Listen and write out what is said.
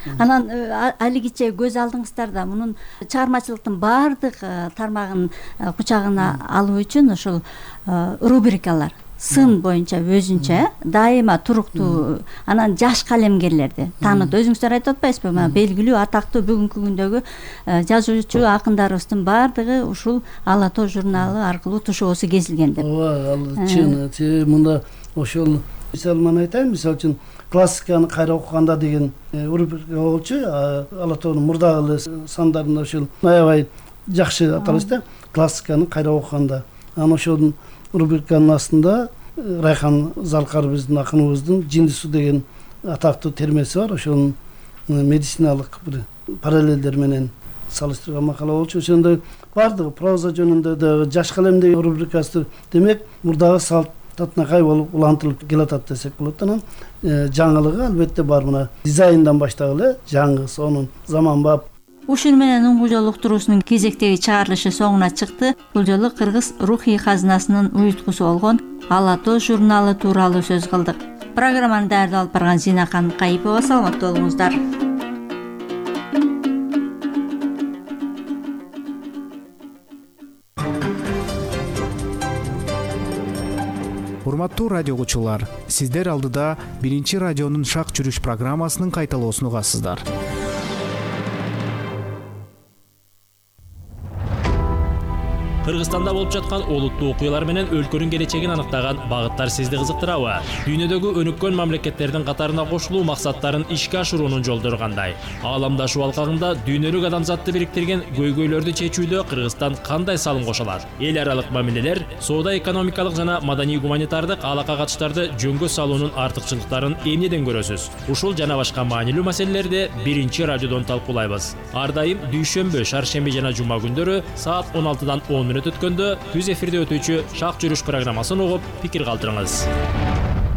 Анан алигиче көз алдыңыздарда мунун чыгармачылыктын баардык тармагын кучагына алуу үчүн ушул рубрикалар сын боюнча өзүнчө дайыма туруктуу анан жаш калемгерлерди таанып өзүңүздөр айтып атпайсызбы белгилүү атактуу бүгүнкү күндөгү жазуучу акындарыбыздын баардыгы ушул Ала тоо журналы аркылуу тушоосу кесилген деп. Ооба, ал чын. Мында ошол мисалы мен айтайын, мисалы үчүн классиканы кайра окуганда деген рубрика болчу. Ала тоонун мурдагы сандарында ошол аябай жакшы аталат да, классиканы кайра окуганда. Анан ошол рубриканын астында Райхан Залкар биздин акыныбыздын Жинди суу деген атактуу термеси бар. Ошонун медициналык бир параллелдер менен салыштырган макала болчу. Ошондой бардыгы проза жөнүндө да жаш калемдеги рубрикасы демек мурдагы салт татынакай болуп улантылып келатат десек болот. Анан жаңылыгы албетте бар, мына дизайндан баштап эле жаңы сонун заманбап. Ушун менен Уңгужол уктуруусунун кезектеги чыгарылышы соңуна чыкты. Бул жолу кыргыз рухий казынасынын уюткусу болгон Ала тоо журналы тууралуу сөз кылдык. Программаны даярдап алып барган Зинакан Кайыпова. Саламаттуу болуңуздар. Урматтуу радио угуучулар, сиздер алдыда биринчи радионун Шак жүрүш программасынын кайталоосун угасыздар. Кыргызстанда болуп жаткан олуттуу окуялар менен өлкөнүн келечегин аныктаган багыттар сизди кызыктырабы? Дүйнөдөгү өнүккөн мамлекеттердин катарына кошулуу максаттарын ишке ашыруунун жолдору кандай? Ааламдашуу алкагында дүйнөлүк адамзатты бириктирген көйгөйлөрдү чечүүдө Кыргызстан кандай салым кошо алат? Эл аралык мамилелер, соода экономикалык жана маданий гуманитардык алака катыштарды жөнгө салуунун артыкчылыктарын эмнеден көрөсүз? Ушул жана башка маанилүү маселелерди биринчи радиодон талкуулайбыз. Ар дайым дүйшөмбү, шаршемби жана жума күндөрү саат 16-дан 10 мүнөт өткөндө күз эфирде өтүүчү Шак жүрүш программасын угуп, пикир калтырыңыз.